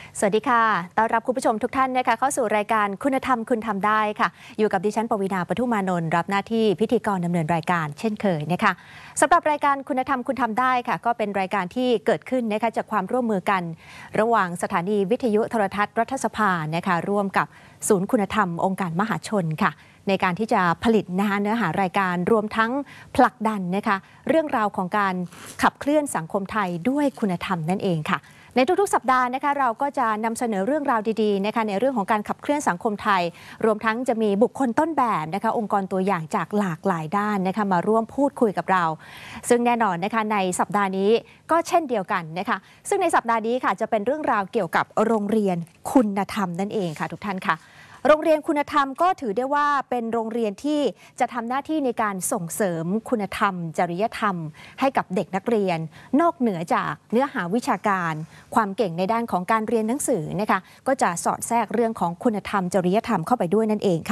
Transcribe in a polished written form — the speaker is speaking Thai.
สวัสดีค่ะต้อนรับคุณผู้ชมทุกท่านนะคะเข้าสู่รายการคุณธรรมคุณทำได้ค่ะอยู่กับดิฉันปวีณา ปทุมมานนท์รับหน้าที่พิธีกรดำเนินรายการเช่นเคยนะคะสำหรับรายการคุณธรรมคุณทำได้ค่ะก็เป็นรายการที่เกิดขึ้นนะคะจากความร่วมมือกันระหว่างสถานีวิทยุโทรทัศน์รัฐสภานะคะร่วมกับศูนย์คุณธรรมองค์การมหาชนค่ะในการที่จะผลิตนะคะเนื้อหารายการรวมทั้งผลักดันนะคะเรื่องราวของการขับเคลื่อนสังคมไทยด้วยคุณธรรมนั่นเองค่ะในทุกๆสัปดาห์นะคะเราก็จะนำเสนอเรื่องราวดีๆนะคะในเรื่องของการขับเคลื่อนสังคมไทยรวมทั้งจะมีบุคคลต้นแบบนะคะองค์กรตัวอย่างจากหลากหลายด้านนะคะมาร่วมพูดคุยกับเราซึ่งแน่นอนนะคะในสัปดาห์นี้ก็เช่นเดียวกันนะคะซึ่งในสัปดาห์นี้ค่ะจะเป็นเรื่องราวเกี่ยวกับโรงเรียนคุณธรรมนั่นเองค่ะทุกท่านค่ะโรงเรียนคุณธรรมก็ถือได้ว่าเป็นโรงเรียนที่จะทำหน้าที่ในการส่งเสริมคุณธรรมจริยธรรมให้กับเด็กนักเรียนนอกเหนือจากเนื้อหาวิชาการความเก่งในด้านของการเรียนหนังสือนะคะก็จะสอดแทรกเรื่องของคุณธรรมจริยธรรมเข้าไปด้วยนั่นเองค่ะ